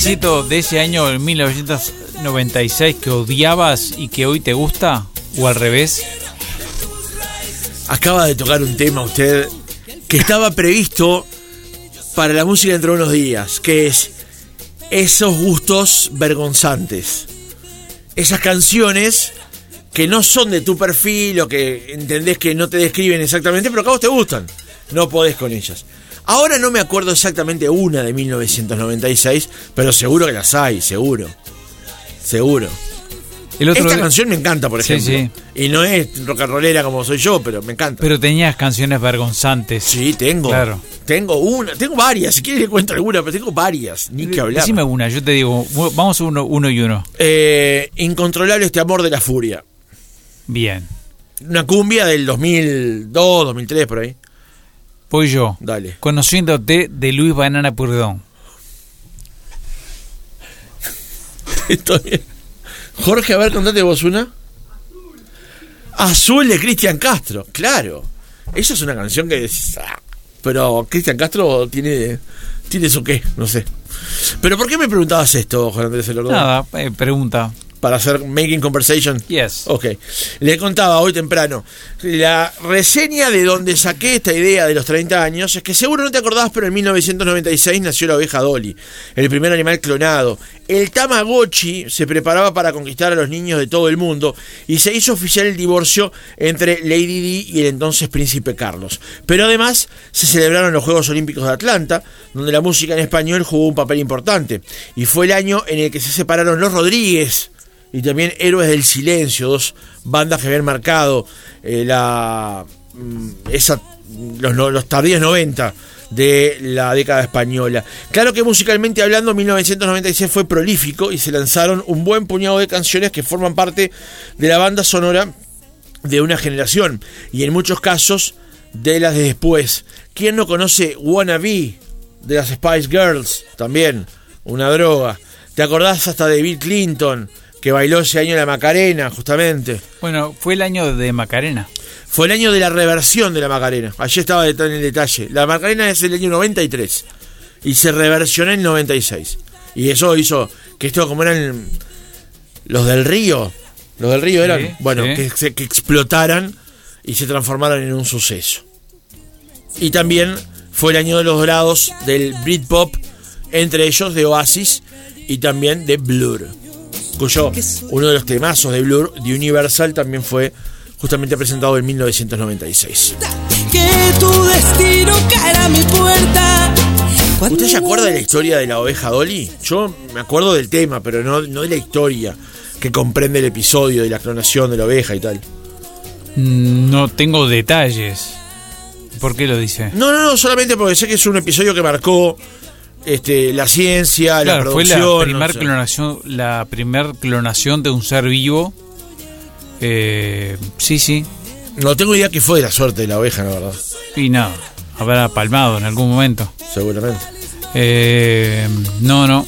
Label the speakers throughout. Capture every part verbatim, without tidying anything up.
Speaker 1: éxito de ese año, en mil novecientos noventa y seis, que odiabas y que hoy te gusta? ¿O al revés?
Speaker 2: Acaba de tocar un tema usted que estaba previsto para la música dentro de unos días, que es esos gustos vergonzantes. Esas canciones que no son de tu perfil o que entendés que no te describen exactamente, pero que a vos te gustan. No podés con ellas. Ahora no me acuerdo exactamente una de mil novecientos noventa y seis, pero seguro que las hay, seguro. Seguro.
Speaker 1: El otro
Speaker 2: Esta
Speaker 1: de...
Speaker 2: canción me encanta, por ejemplo.
Speaker 1: Sí, sí.
Speaker 2: Y no es rock and rollera como soy yo, pero me encanta.
Speaker 1: Pero tenías canciones vergonzantes.
Speaker 2: Sí, tengo.
Speaker 1: Claro.
Speaker 2: Tengo una, tengo varias. Si quieres le cuento alguna, pero tengo varias. Ni que hablar.
Speaker 1: Decime una, yo te digo, vamos uno, uno y uno.
Speaker 2: Eh, Incontrolable este amor de la furia.
Speaker 1: Bien.
Speaker 2: Una cumbia del dos mil dos, dos mil tres, por ahí.
Speaker 1: Voy yo.
Speaker 2: Dale.
Speaker 1: Conociéndote, de Luis Banana Purdón.
Speaker 2: Está bien. Jorge, a ver, contate vos una. Azul de Cristian Castro, claro. Esa es una canción que decís, ah, pero Cristian Castro tiene tiene su qué, no sé. Pero ¿por qué me preguntabas esto, Juan Andrés Elordo?
Speaker 1: Nada, eh, pregunta.
Speaker 2: Para hacer Making Conversation.
Speaker 1: Yes.
Speaker 2: Ok. Le contaba hoy temprano. La reseña de donde saqué esta idea de los treinta años es que seguro no te acordás, pero en mil novecientos noventa y seis nació la oveja Dolly, el primer animal clonado. El Tamagotchi se preparaba para conquistar a los niños de todo el mundo y se hizo oficial el divorcio entre Lady Di y el entonces príncipe Carlos. Pero además se celebraron los Juegos Olímpicos de Atlanta, donde la música en español jugó un papel importante. Y fue el año en el que se separaron Los Rodríguez y también Héroes del Silencio, dos bandas que habían marcado eh, la esa los, los tardíos noventa de la década española. Claro que musicalmente hablando, mil novecientos noventa y seis fue prolífico y se lanzaron un buen puñado de canciones que forman parte de la banda sonora de una generación y en muchos casos de las de después. ¿Quién no conoce Wanna Be de las Spice Girls? También una droga. ¿Te acordás hasta de Bill Clinton, que bailó ese año la Macarena, justamente?
Speaker 1: Bueno, fue el año de Macarena.
Speaker 2: Fue el año de la reversión de la Macarena. Allí estaba en el detalle. La Macarena es el año noventa y tres y se reversionó en noventa y seis. Y eso hizo que esto, como eran los del Río, los del Río eran,
Speaker 1: sí,
Speaker 2: bueno,
Speaker 1: sí.
Speaker 2: Que, se, que explotaran y se transformaran en un suceso. Y también fue el año de los dorados del Britpop, entre ellos de Oasis y también de Blur, cuyo uno de los temazos de Blur, de Universal, también fue justamente presentado en mil novecientos noventa y seis.
Speaker 3: Que tu destino caerá a mi puerta.
Speaker 2: ¿Usted se acuerda de la historia de la oveja Dolly? Yo me acuerdo del tema, pero no, no de la historia que comprende el episodio de la clonación de la oveja y tal.
Speaker 1: No tengo detalles. ¿Por qué lo dice?
Speaker 2: No, no, no, solamente porque sé que es un episodio que marcó este, la ciencia,
Speaker 1: claro,
Speaker 2: la producción.
Speaker 1: Fue la primer
Speaker 2: o sea.
Speaker 1: clonación, la primer clonación de un ser vivo. Eh, sí, sí.
Speaker 2: No tengo idea qué fue de la suerte de la oveja, la verdad.
Speaker 1: Y nada, habrá palmado en algún momento.
Speaker 2: Seguramente.
Speaker 1: Eh, no, no.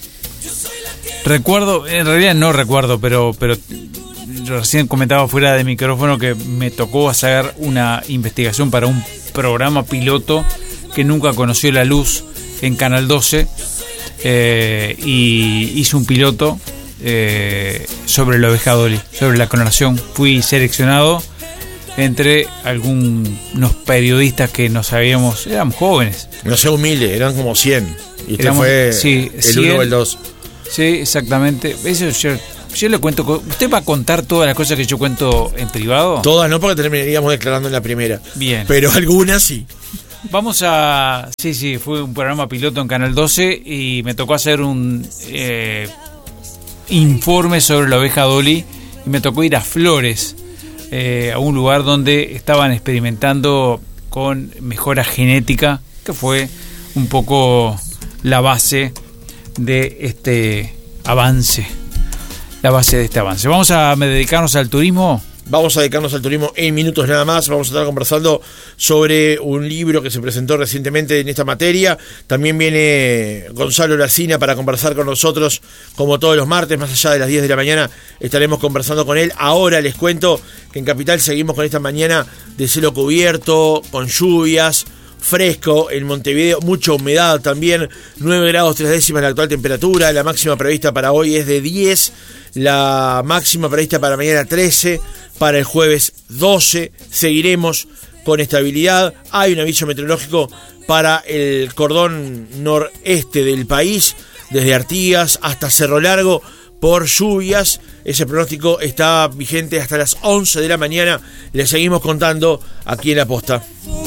Speaker 1: Recuerdo, en realidad no recuerdo, pero, pero recién comentaba fuera de micrófono que me tocó hacer una investigación para un programa piloto que nunca conoció la luz en Canal doce, eh, y hice un piloto eh, sobre la oveja Dolly, sobre la clonación. Fui seleccionado entre algunos periodistas que no sabíamos, éramos jóvenes.
Speaker 2: No sé, humilde, eran como cien. Y usted
Speaker 1: Éramos,
Speaker 2: fue
Speaker 1: sí,
Speaker 2: el uno o el dos.
Speaker 1: Sí, exactamente. Eso yo, yo le cuento. ¿Usted va a contar todas las cosas que yo cuento en privado?
Speaker 2: Todas no, porque terminaríamos declarando en la primera.
Speaker 1: Bien.
Speaker 2: Pero algunas sí.
Speaker 1: Vamos a... Sí, sí, fue un programa piloto en Canal doce y me tocó hacer un eh, informe sobre la oveja Dolly y me tocó ir a Flores, eh, a un lugar donde estaban experimentando con mejora genética, que fue un poco la base de este avance. La base de este avance. Vamos a dedicarnos al turismo.
Speaker 2: Vamos a dedicarnos al turismo en minutos nada más. Vamos a estar conversando sobre un libro que se presentó recientemente en esta materia. También viene Gonzalo Lacina para conversar con nosotros, como todos los martes, más allá de las diez de la mañana. Estaremos conversando con él. Ahora les cuento que en Capital seguimos con esta mañana de cielo cubierto, con lluvias, fresco en Montevideo, mucha humedad también, nueve grados tres décimas la actual temperatura, la máxima prevista para hoy es de diez, la máxima prevista para mañana trece, para el jueves doce, seguiremos con estabilidad, hay un aviso meteorológico para el cordón noreste del país, desde Artigas hasta Cerro Largo, por lluvias. Ese pronóstico está vigente hasta las once de la mañana. Le seguimos contando aquí en La Posta.